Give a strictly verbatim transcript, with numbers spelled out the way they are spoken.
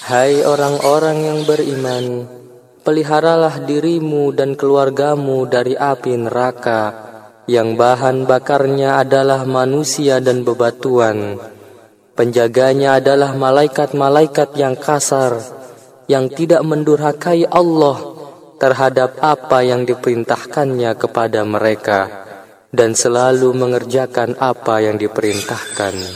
Hai orang-orang yang beriman, peliharalah dirimu dan keluargamu dari api neraka, yang bahan bakarnya adalah manusia dan bebatuan. Penjaganya adalah malaikat-malaikat yang kasar, yang tidak mendurhakai Allah terhadap apa yang diperintahkannya kepada mereka, dan selalu mengerjakan apa yang diperintahkan.